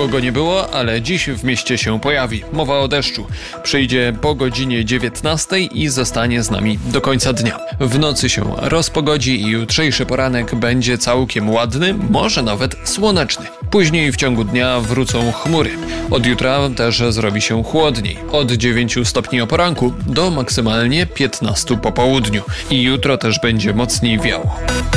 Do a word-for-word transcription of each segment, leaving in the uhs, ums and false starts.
Długo go nie było, ale dziś w mieście się pojawi. Mowa o deszczu. Przyjdzie po godzinie dziewiętnastej i zostanie z nami do końca dnia. W nocy się rozpogodzi i jutrzejszy poranek będzie całkiem ładny, może nawet słoneczny. Później w ciągu dnia wrócą chmury. Od jutra też zrobi się chłodniej. Od dziewięciu stopni o poranku do maksymalnie piętnastu po południu. I jutro też będzie mocniej wiało.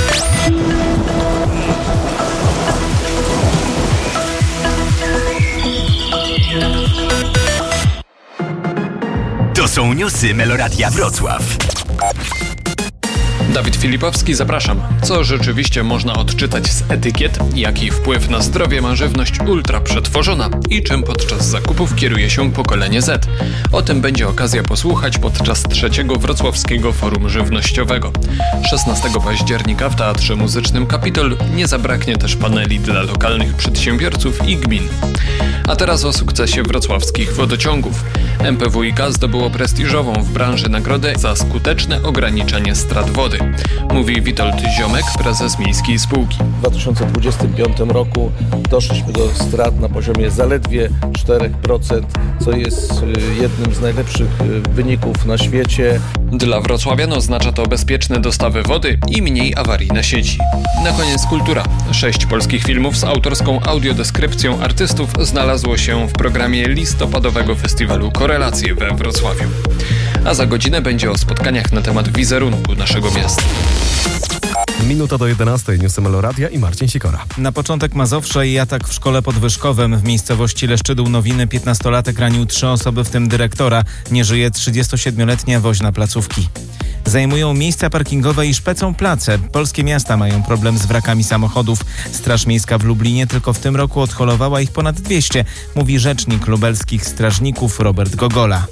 To są newsy Meloradia Wrocław. Dawid Filipowski, zapraszam. Co rzeczywiście można odczytać z etykiet? Jaki wpływ na zdrowie ma żywność ultra przetworzona? I czym podczas zakupów kieruje się pokolenie Z? O tym będzie okazja posłuchać podczas trzeciego Wrocławskiego Forum Żywnościowego. szesnastego października w Teatrze Muzycznym Kapitol nie zabraknie też paneli dla lokalnych przedsiębiorców i gmin. A teraz o sukcesie wrocławskich wodociągów. M P W i K zdobyło prestiżową w branży nagrodę za skuteczne ograniczenie strat wody. Mówi Witold Ziomek, prezes miejskiej spółki. W dwa tysiące dwudziestym piątym roku doszliśmy do strat na poziomie zaledwie cztery procent, co jest jednym z najlepszych wyników na świecie. Dla wrocławian oznacza to bezpieczne dostawy wody i mniej awarii na sieci. Na koniec kultura. Sześć polskich filmów z autorską audiodeskrypcją artystów znalazło się w programie listopadowego festiwalu Korelacje we Wrocławiu. A za godzinę będzie o spotkaniach na temat wizerunku naszego miasta. Minuta do jedenastej. Newsy Meloradia i Marcin Sikora. Na początek Mazowsza i atak w szkole podwyżkowym. W miejscowości Leszczydół Nowiny piętnastolatek ranił trzy osoby, w tym dyrektora. Nie żyje trzydziestosiedmioletnia woźna placówki. Zajmują miejsca parkingowe i szpecą place. Polskie miasta mają problem z wrakami samochodów. Straż Miejska w Lublinie tylko w tym roku odholowała ich ponad dwieście, mówi rzecznik lubelskich strażników Robert Gogola.